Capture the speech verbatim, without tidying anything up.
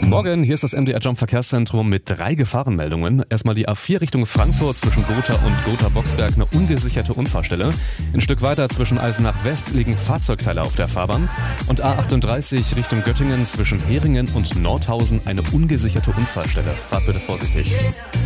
Morgen, hier ist das M D R Jump Verkehrszentrum mit drei Gefahrenmeldungen. Erstmal die A vier Richtung Frankfurt zwischen Gotha und Gotha-Boxberg, eine ungesicherte Unfallstelle. Ein Stück weiter zwischen Eisenach West liegen Fahrzeugteile auf der Fahrbahn. Und A achtunddreißig Richtung Göttingen zwischen Heringen und Nordhausen eine ungesicherte Unfallstelle. Fahrt bitte vorsichtig.